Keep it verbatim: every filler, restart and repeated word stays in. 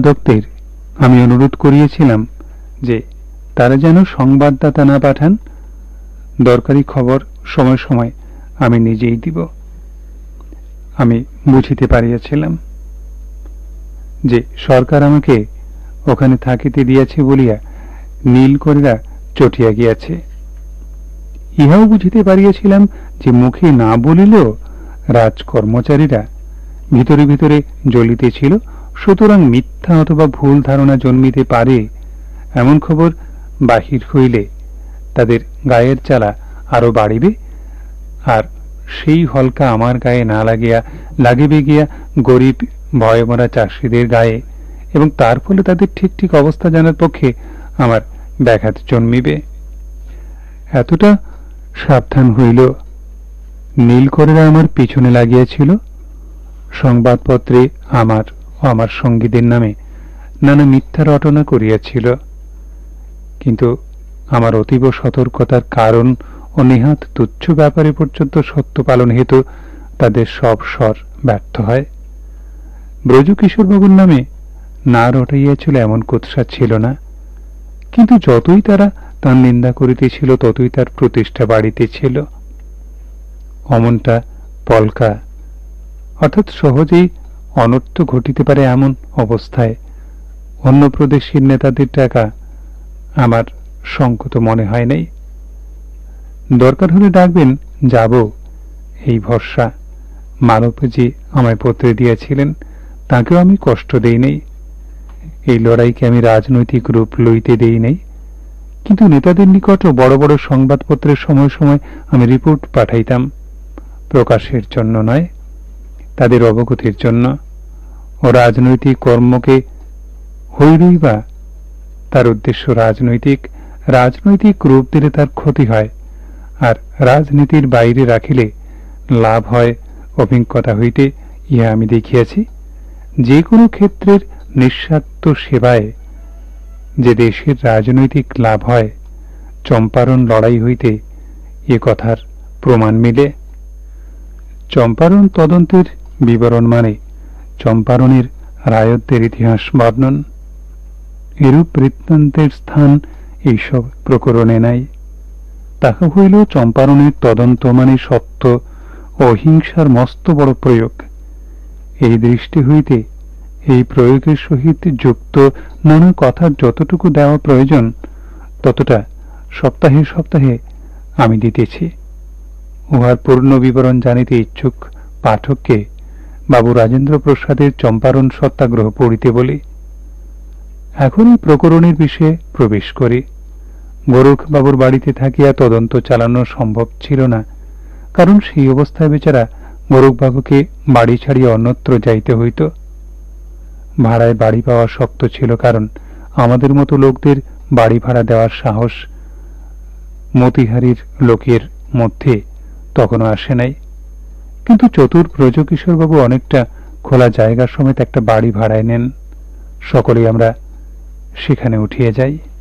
সম্পাদকদের আমি অনুরোধ করিয়েছিলাম যে তারা যেন সংবাদদাতা না পাঠান, দরকারি খবর সময় সময় আমি নিজেই দিব। আমি বুঝিতে পারিয়াছিলাম যে সরকার আমাকে ওখানে থাকিতে দিয়াছে বলিয়া নীল করিয়া চটিয়া গিয়াছে। ইহাও বুঝিতে পারিয়াছিলাম যে মুখে না বলিলেও রাজকর্মচারীরা ভিতরে ভিতরে জ্বলিতেছিল, সুতরাং মিথ্যা অথবা ভুল ধারণা জন্মিতে পারে এমন খবর বাহির হইলে তাদের গায়ের জ্বালা আরো বাড়িবে, আর সেই হলকা আমার গায়ে না লাগিয়া লাগিবে গিয়া গরিব ভয়ে মরা চাষিদের গায়ে, এবং তার ফলে তাদের ঠিক ঠিক অবস্থা জানার পক্ষে আমার ব্যাঘাত জন্মিবে। এতটা সাবধান হইল। নীলকরেরা আমার পিছনে লাগিয়াছিল, সংবাদপত্রে আমার ও আমার সঙ্গীদের নামে নানা মিথ্যা রটনা করিয়াছিল, কিন্তু আমার অতীব সতর্কতার কারণ ও নেহাত তুচ্ছ ব্যাপারে পর্যন্ত সত্য পালন হেতু তাদের সব স্বর ব্যর্থ হয়। ব্রজকিশোরবাবুর নামে না রটাইয়াছিল এমন কুৎসা ছিল না, কিন্তু যতই তারা তার নিন্দা করিতেছিল ততই তার প্রতিষ্ঠা বাড়িতেছিল। অমনটা পলকা অর্থাৎ সহজেই অনর্থ ঘটিতে পারে এমন অবস্থায় অন্য প্রদেশের নেতাদের টাকা আমার সংকট মনে হয় নাই। দরকার হলে ডাকবেন, যাব, এই ভরসা। মানব যে আমায় পত্রে দিয়েছিলেন তাকেও আমি কষ্ট দেই নাই। এই লড়াইকে আমি রাজনৈতিক রূপ লইতে দেই নাই, কিন্তু নেতাদের নিকটও বড় বড় সংবাদপত্রের সময় সময় আমি রিপোর্ট পাঠাইতাম, প্রকাশের জন্য নয়, তাদের অবগতির জন্য। ও রাজনৈতিক কর্মকে হইরই বা তার উদ্দেশ্য রাজনৈতিক, রাজনৈতিক রূপ দিলে তার ক্ষতি হয়, আর রাজনীতির বাইরে রাখিলে লাভ হয় অভিজ্ঞতা হইতে ইহা আমি দেখিয়াছি। যে কোনো ক্ষেত্রের নিঃস্বার্থ সেবায় যে দেশের রাজনৈতিক লাভ হয়, চম্পারণ লড়াই হইতে এ কথার প্রমাণ মিলে। চম্পারণ তদন্তের বিবরণ মানে চম্পারণের রায়তদের ইতিহাস বর্ণন। এরূপ বৃত্তান্তের স্থান এইসব প্রকরণে নাই। তাহা হইল চম্পারণের তদন্ত মানে সত্য ও অহিংসার মস্ত বড় প্রয়োগ। এই দৃষ্টি হইতে এই প্রয়োগের সহিত যুক্ত নানা কথার যতটুকু দেওয়া প্রয়োজন ততটা সপ্তাহে সপ্তাহে আমি দিতেছি। উহার পূর্ণ বিবরণ জানিতে ইচ্ছুক পাঠককে বাবু রাজেন্দ্র প্রসাদের চম্পারণ সত্যাগ্রহ পড়িতে বলি। এখন এই প্রকরণের বিষয়ে প্রবেশ করি। গোরখ বাবুর বাড়িতে থাকিয়া তদন্ত চালানো সম্ভব ছিল না, কারণ সেই অবস্থায় বেচারা গোরখবাবুকে বাড়ি ছাড়িয়া অন্যত্র যাইতে হইত। ভাড়ায় বাড়ি পাওয়া শক্ত ছিল, কারণ আমাদের মতো লোকদের বাড়ি ভাড়া দেওয়ার সাহস মতিহারির লোকের মধ্যে তখনও আসে নাই। কিন্তু চতুর ব্রজকিশোরবাবু অনেকটা খোলা জায়গা সমেত একটা বাড়ি ভাড়ায় নেন। সকলেই আমরা সেখানে উঠিয়ে যাই।